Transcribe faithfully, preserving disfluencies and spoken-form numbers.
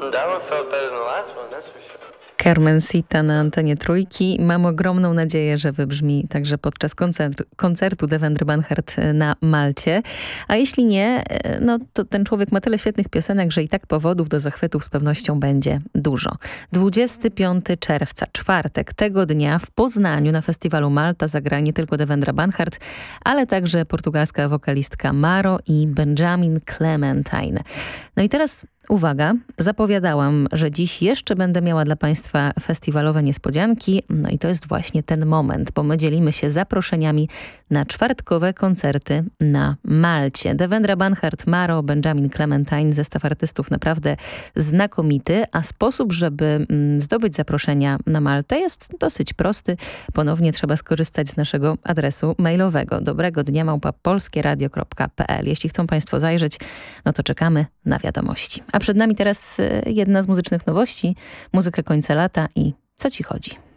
That one felt better than the last one, that's for sure. Carmen Sita na antenie Trójki. Mam ogromną nadzieję, że wybrzmi także podczas koncertu, koncertu Devendry Banhart na Malcie. A jeśli nie, no to ten człowiek ma tyle świetnych piosenek, że i tak powodów do zachwytów z pewnością będzie dużo. dwudziestego piątego czerwca, czwartek, tego dnia w Poznaniu na festiwalu Malta zagra nie tylko Devendra Banhart, ale także portugalska wokalistka Maro i Benjamin Clementine. No i teraz uwaga, zapowiadałam, że dziś jeszcze będę miała dla Państwa festiwalowe niespodzianki. No i to jest właśnie ten moment, bo my dzielimy się zaproszeniami na czwartkowe koncerty na Malcie. Devendra Banhart, Maro, Benjamin Clementine, zestaw artystów naprawdę znakomity, a sposób, żeby zdobyć zaproszenia na Maltę jest dosyć prosty. Ponownie trzeba skorzystać z naszego adresu mailowego dobrego dnia małpa polskie radio kropka p l. Jeśli chcą Państwo zajrzeć, no to czekamy na wiadomości. A przed nami teraz jedna z muzycznych nowości, muzyka końca lata i Co ci chodzi?